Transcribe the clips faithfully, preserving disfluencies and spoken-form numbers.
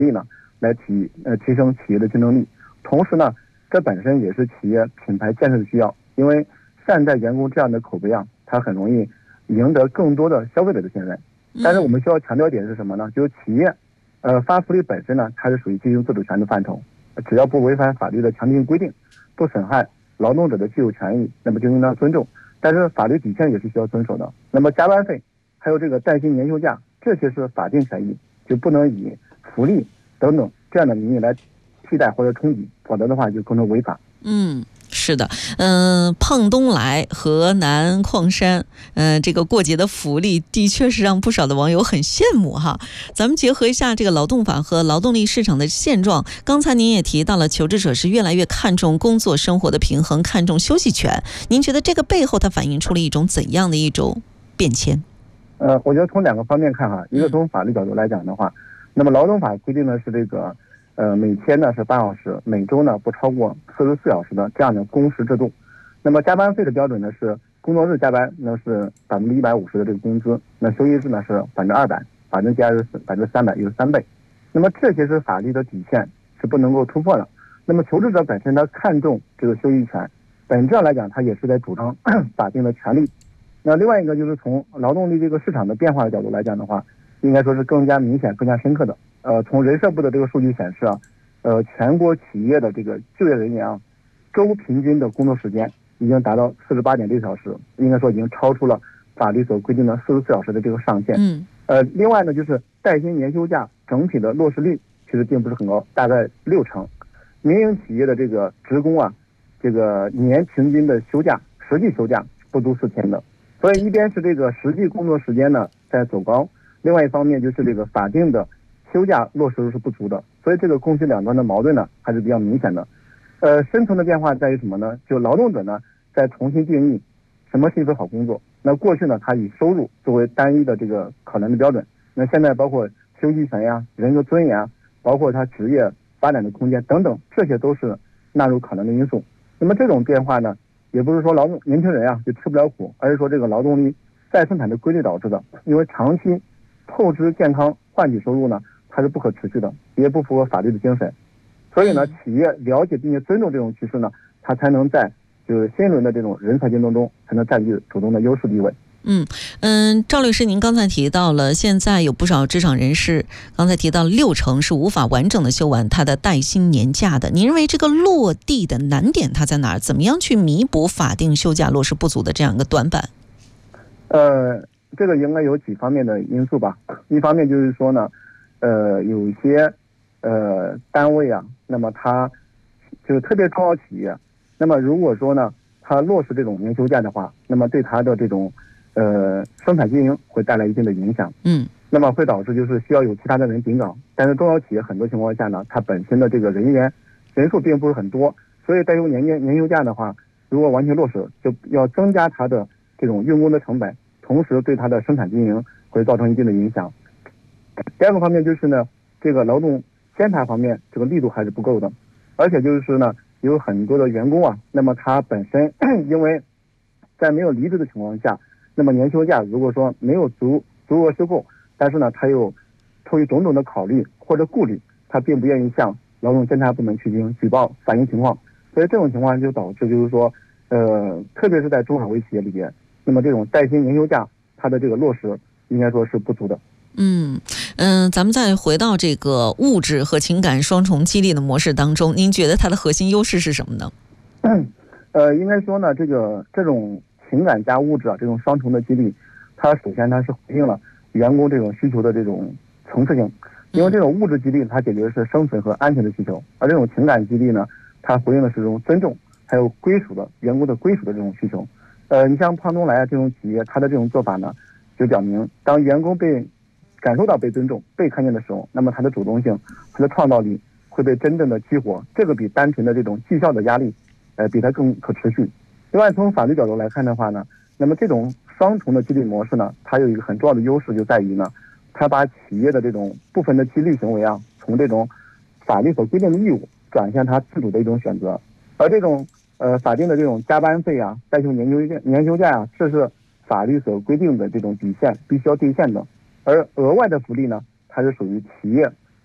力呢，来提呃提升企业的竞争力。同时呢，这本身也是企业品牌建设的需要，因为善待员工这样的口碑啊，它很容易赢得更多的消费者的信任。但是我们需要强调一点是什么呢？就是企业，呃，发福利本身呢，它是属于经营自主权的范畴，只要不违反法律的强制性规定，不损害劳动者的具有权益，那么就应当尊重。但是法律底线也是需要遵守的。那么加班费，还有这个带薪年休假，这些是法定权益，就不能以福利等等这样的名义来替代或者冲击，否则的话就构成违法。 嗯。是的，嗯、呃，胖东来、河南矿山，嗯、呃，这个过节的福利的确是让不少的网友很羡慕哈。咱们结合一下这个劳动法和劳动力市场的现状，刚才您也提到了，求职者是越来越看重工作生活的平衡，看重休息权。您觉得这个背后它反映出了一种怎样的一种变迁？ 呃，我觉得从两个方面看哈，一个从法律角度来讲的话，嗯、那么劳动法规定的是这个。呃，每天呢是八小时，每周呢不超过四十四小时的这样的工时制度。那么加班费的标准呢是工作日加班，那是百分之一百五十的这个工资。那休息日呢是百分之二百，法定节假日是百分之三百，也是三倍。那么这些是法律的底线，是不能够突破的。那么求职者本身他看重这个休息权，本质上来讲，他也是在主张法定的权利。那另外一个就是从劳动力这个市场的变化的角度来讲的话，应该说是更加明显、更加深刻的。呃，从人社部的这个数据显示啊，呃，全国企业的这个就业人员啊，周平均的工作时间已经达到四十八点六小时，应该说已经超出了法律所规定的四十四小时的这个上限。 嗯。 呃，另外呢，就是带薪年休假整体的落实率其实并不是很高，大概六成。民营企业的这个职工啊，这个年平均的休假，实际休假不足四天的。所以一边是这个实际工作时间呢在走高，另外一方面就是这个法定的休假落实是不足的，所以这个供需两端的矛盾呢还是比较明显的。呃，深层的变化在于什么呢？就劳动者呢在重新定义什么是一份好工作。那过去呢，他以收入作为单一的这个考量的标准，那现在包括休息权呀、人格尊严啊，包括他职业发展的空间等等，这些都是纳入考量的因素。那么这种变化呢，也不是说劳动年轻人啊就吃不了苦，而是说这个劳动力再生产的规律导致的。因为长期透支健康换取收入呢，它是不可持续的，也不符合法律的精神。所以呢，企业了解并且尊重这种趋势呢，它才能在就是新一轮的这种人才竞争中，才能占据主动的优势地位。 嗯嗯，赵律师，您刚才提到了，现在有不少职场人士，刚才提到六成是无法完整的休完他的带薪年假的。您认为这个落地的难点它在哪儿？怎么样去弥补法定休假落实不足的这样一个短板？ 呃，这个应该有几方面的因素吧。一方面就是说呢，呃，有一些呃单位啊，那么它就是特别中小企业，那么如果说呢，它落实这种年休假的话，那么对它的这种呃生产经营会带来一定的影响。 嗯， 那么会导致就是需要有其他的人顶岗，但是中小企业很多情况下呢，它本身的这个人员人数并不是很多，所以带有年年年休假的话，如果完全落实，就要增加它的这种用工的成本，同时对它的生产经营会造成一定的影响。第二个方面就是呢，这个劳动监察方面这个力度还是不够的，而且就是呢，有很多的员工啊，那么他本身因为在没有离职的情况下，那么年休假如果说没有足足额休够，但是呢，他又出于种种的考虑或者顾虑，他并不愿意向劳动监察部门去进行举报反映情况，所以这种情况就导致就是说，呃，特别是在中小微企业里边，那么这种带薪年休假它的这个落实应该说是不足的。 嗯嗯、呃，咱们再回到这个物质和情感双重激励的模式当中，您觉得它的核心优势是什么呢？ 呃，应该说呢，这个这种情感加物质啊，这种双重的激励，它首先它是回应了员工这种需求的这种层次性，因为这种物质激励它解决的是生存和安全的需求，而这种情感激励呢，它回应的是这种尊重还有归属的员工的归属的这种需求。呃，你像胖东来啊这种企业，它的这种做法呢，就表明当员工被感受到被尊重、被看见的时候，那么他的主动性、他的创造力会被真正的激活，这个比单纯的这种绩效的压力，呃，比它更可持续。另外，从法律角度来看的话呢，那么这种双重的激励模式呢，它有一个很重要的优势，就在于呢，它把企业的这种部分的激励行为啊，从这种法律所规定的义务转向它自主的一种选择，而这种呃法定的这种加班费啊、带薪年休假、年休假啊，这是法律所规定的这种底线，必须要兑现的。而额外的福利呢，它是属于企业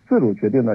自主决定的